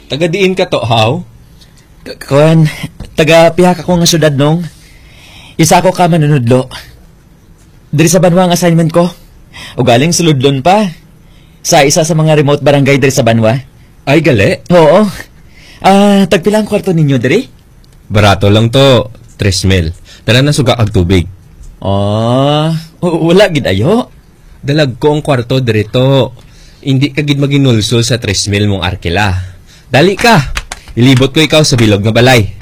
Taga diin ka to, how? Kuan, taga pihak ako nga syudad nung. Isa ako ka manunudlo. Diri sa Banwa ang assignment ko. O galing suludlon pa. Sa isa sa mga remote barangay diri sa Banwa. Ay, gali? Oo. Tagpila ang kwarto ninyo diri? Barato lang to, 3,000. Tara na suga ag tubig. Wala gid ayo. Dalag ko ang kwarto dirito. Hindi ka gid maginulso sa 3,000 mong arkila. Dali ka! Ilibot ko ikaw sa bilog na balay.